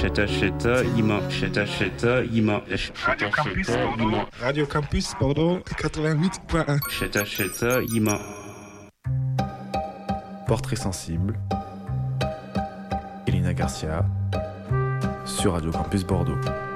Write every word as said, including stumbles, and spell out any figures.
Cheta Cheta Ima Cheta Cheta Ima Cheta Cheta Ima Radio Campus Bordeaux quatre-vingt-huit point un. Cheta Cheta Ima. Portrait sensible. Elena Garcia sur Radio Campus Bordeaux.